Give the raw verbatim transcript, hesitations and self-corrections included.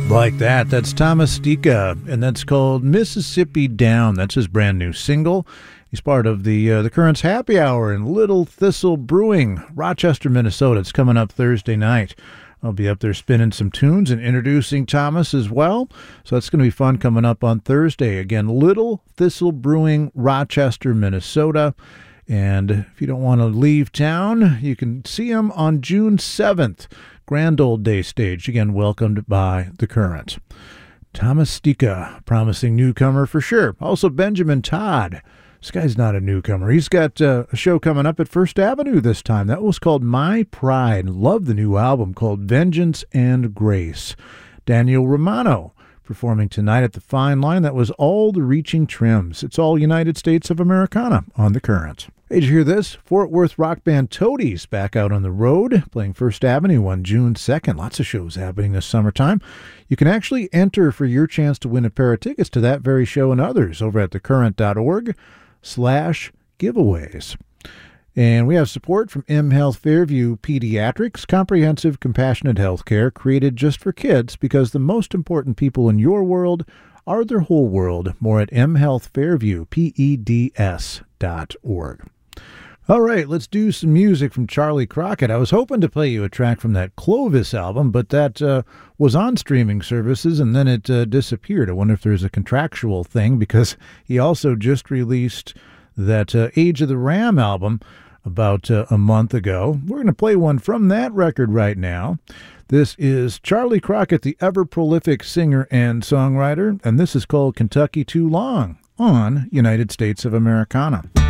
Like that. That's Thomas Stika, and that's called Mississippi Down. That's his brand new single. He's part of the uh, the Currents Happy Hour in Little Thistle Brewing, Rochester, Minnesota. It's coming up Thursday night. I'll be up there spinning some tunes and introducing Thomas as well. So that's going to be fun coming up on Thursday. Again, Little Thistle Brewing, Rochester, Minnesota. And if you don't want to leave town, you can see him on June seventh. Grand Old Day stage, again welcomed by the Current. Thomas Stika, promising newcomer for sure. Also Benjamin Todd. This guy's not a newcomer. He's got uh, a show coming up at First Avenue this time. That was called My Pride. Love the new album called Vengeance and Grace. Daniel Romano performing tonight at the Fine Line. That was All the Reaching Trims. It's all United States of Americana on the Current. Hey, did you hear this? Fort Worth rock band Toadies back out on the road, playing First Avenue on June second. Lots of shows happening this summertime. You can actually enter for your chance to win a pair of tickets to that very show and others over at thecurrent.org slash giveaways. And we have support from mHealth Fairview Pediatrics, comprehensive, compassionate health care created just for kids, because the most important people in your world are their whole world. More at m health fairview peds dot org. All right, let's do some music from Charlie Crockett. I was hoping to play you a track from that Clovis album, but that uh, was on streaming services, and then it uh, disappeared. I wonder if there's a contractual thing, because he also just released that uh, Age of the Ram album about uh, a month ago. We're going to play one from that record right now. This is Charlie Crockett, the ever-prolific singer and songwriter, and this is called Kentucky Too Long on United States of Americana.